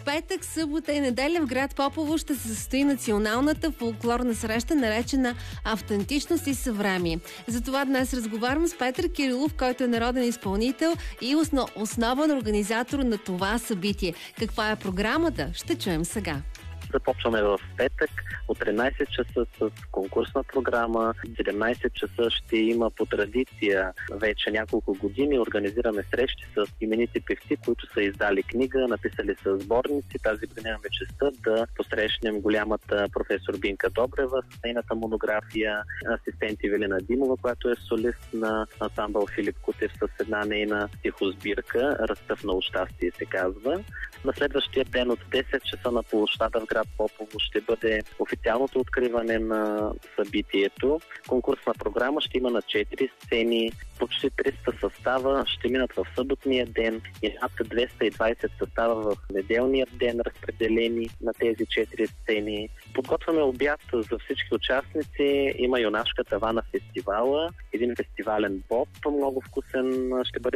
петък, събота и неделя в град Попово ще се състои националната фолклорна среща, наречена Автентичност и съвремие. Затова днес разговарям с Петър Кирилов, който е народен изпълнител и основен организатор на това събитие. Каква е програмата? Ще чуем сега. Започваме в петък от 13 часа с конкурсна програма. 17 часа ще има по традиция вече няколко години. Организираме срещи с именити певци, които са издали книга, написали са сборници. Тази година имаме честа да посрещнем голямата професор Бинка Добрева с нейната монография, асистент Ивелина Димова, която е солист на ансамбъл Филип Кутев с една нейна стихосбирка "Разцъфнало щастие" се казва. На следващия ден от 10 часа на площада в град Попово ще бъде официалното откриване на събитието. Конкурсна програма ще има на 4 сцени, почти 300 състава ще минат в съботния ден и над 220 състава в неделния ден, разпределени на тези 4 сцени. Подготвяме обяд за всички участници. Има юнашка тава на фестивала, един фестивален боб, много вкусен, ще бъде